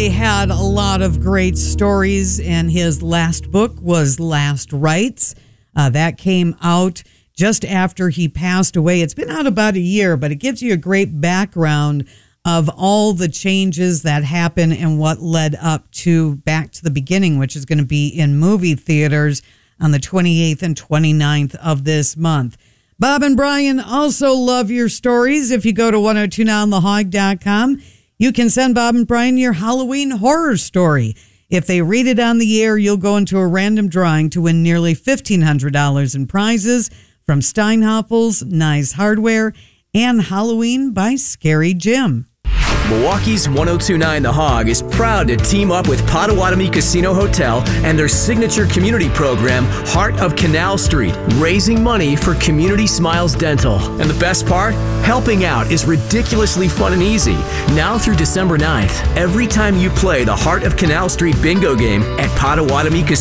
Riley had a lot of great stories, and his last book was Last Rites. That came out just after he passed away. It's been out about a year, but it gives you a great background of all the changes that happened and what led up to Back to the Beginning, which is going to be in movie theaters on the 28th and 29th of this month. Bob and Brian also love your stories. If you go to 1029thehog.com, you can send Bob and Brian your Halloween horror story. If they read it on the air, you'll go into a random drawing to win nearly $1,500 in prizes from Steinhafels, Nyes Hardware, and Halloween by Scary Jim. Milwaukee's 1029 The Hog is proud to team up with Potawatomi Casino Hotel and their signature community program, Heart of Canal Street, raising money for Community Smiles Dental. And the best part? Helping out is ridiculously fun and easy. Now through December 9th, every time you play the Heart of Canal Street bingo game at Potawatomi Casino